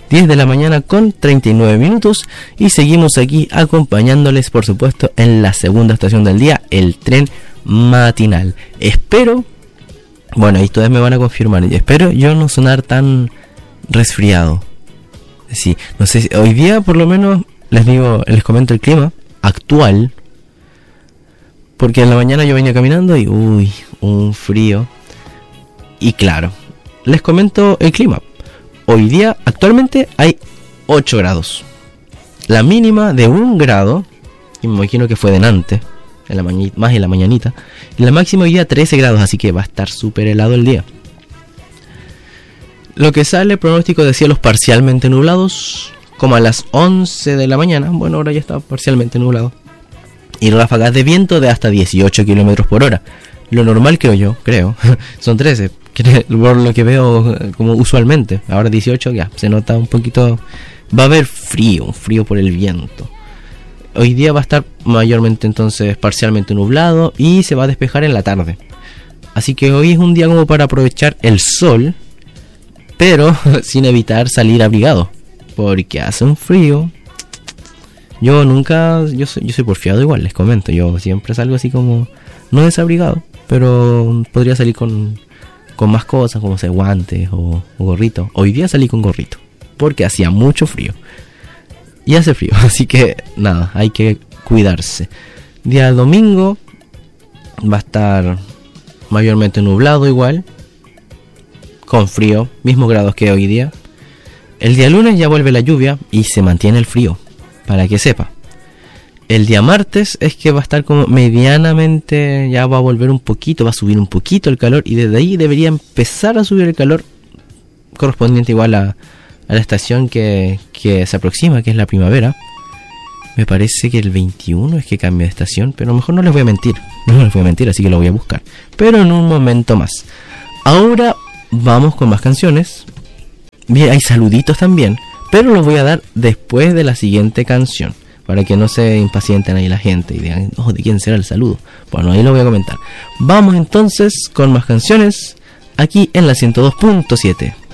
10 de la mañana con 39 minutos y seguimos aquí acompañándoles, por supuesto, en la segunda estación del día, el tren matinal. Espero, bueno, y ustedes me van a confirmar, espero yo no sonar tan resfriado. Sí, no sé, hoy día por lo menos les comento el clima actual, porque en la mañana yo venía caminando y uy, un frío. Y claro, les comento el clima. Hoy día actualmente hay 8 grados. La mínima de 1 grado, y me imagino que fue delante, más en la mañanita. Y la máxima hoy día 13 grados, así que va a estar súper helado el día. Lo que sale, pronóstico de cielos parcialmente nublados, como a las 11 de la mañana. Bueno, ahora ya está parcialmente nublado. Y ráfagas de viento de hasta 18 kilómetros por hora. Lo normal creo, son 13, por lo que veo como usualmente. Ahora 18 ya, se nota un poquito. Va a haber frío, un frío por el viento. Hoy día va a estar mayormente entonces parcialmente nublado y se va a despejar en la tarde. Así que hoy es un día como para aprovechar el sol, pero sin evitar salir abrigado, porque hace un frío. Yo soy porfiado igual, les comento. Yo siempre salgo así como, no desabrigado, pero podría salir con más cosas, como guantes o gorrito. Hoy día salí con gorrito, porque hacía mucho frío. Y hace frío, así que nada, hay que cuidarse. Día domingo va a estar mayormente nublado igual, con frío, mismos grados que hoy día. El día lunes ya vuelve la lluvia y se mantiene el frío, para que sepa. El día martes es que va a estar como medianamente, ya va a volver un poquito, va a subir un poquito el calor, y desde ahí debería empezar a subir el calor correspondiente igual a la estación que se aproxima, que es la primavera. Me parece que el 21 es que cambia de estación, pero mejor no les voy a mentir, así que lo voy a buscar, pero en un momento más. Ahora vamos con más canciones. Bien, hay saluditos también, pero los voy a dar después de la siguiente canción, para que no se impacienten ahí la gente y digan, oh, ¿de quién será el saludo? Bueno, ahí lo voy a comentar. Vamos entonces con más canciones aquí en la 102.7.